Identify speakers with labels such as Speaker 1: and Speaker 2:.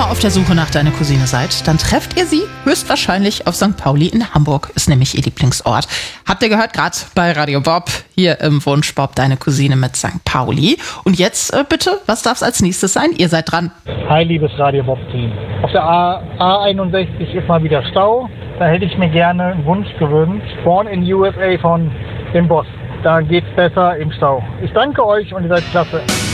Speaker 1: mal auf der Suche nach deiner Cousine seid, dann trefft ihr sie höchstwahrscheinlich auf St. Pauli in Hamburg. Ist nämlich ihr Lieblingsort. Habt ihr gehört, gerade bei Radio Bob, hier im Wunsch Bob, deine Cousine mit St. Pauli. Und jetzt bitte, was darf es als nächstes sein? Ihr seid dran.
Speaker 2: Hi, liebes Radio Bob-Team. Auf der A61 ist mal wieder Stau. Da hätte ich mir gerne einen Wunsch gewünscht. Born in USA von dem Boss. Da geht's besser im Stau. Ich danke euch und ihr seid klasse.